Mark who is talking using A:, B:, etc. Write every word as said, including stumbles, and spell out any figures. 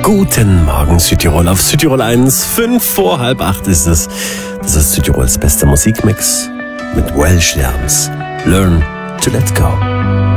A: Guten Morgen Südtirol auf Südtirol eins. Fünf vor halb acht ist es. Das ist Südtirols bester Musikmix mit Welsh Lärms. Learn to let go.